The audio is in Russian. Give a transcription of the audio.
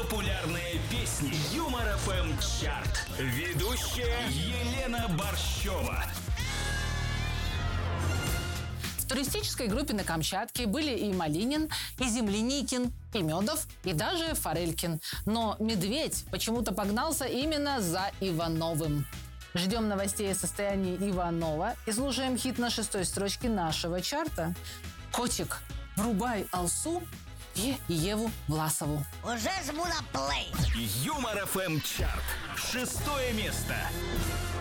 Популярные песни. Юмор ФМ чарт. Ведущая Елена Борщева. В туристической группе на Камчатке были и Малинин, и Земляникин, и Медов, и даже Форелькин. Но медведь почему-то погнался именно за Ивановым. Ждем новостей о состоянии Иванова и слушаем хит на 6-й строчке нашего чарта. Котик, врубай Алсу и Еву Власову. Уже жму на плей. Юмор ФМ чарт. 6 место.